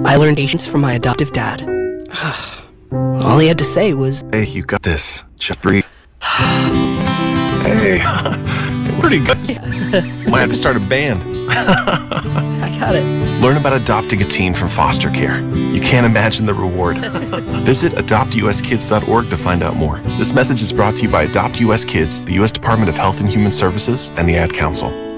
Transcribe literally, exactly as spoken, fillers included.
I learned patience from my adoptive dad. All he had to say was, "Hey, you got this. Just breathe." Hey, pretty good. Might have to start a band. I got it. Learn about adopting a teen from foster care. You can't imagine the reward. Visit adopt u s kids dot org to find out more. This message is brought to you by Adopt U S Kids, the U S Department of Health and Human Services, and the Ad Council.